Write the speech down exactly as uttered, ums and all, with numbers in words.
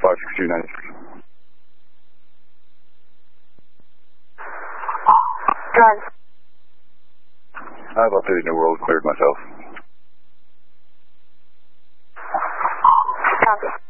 five six two nine six. Drive. I've updated New World, cleared myself. Copy.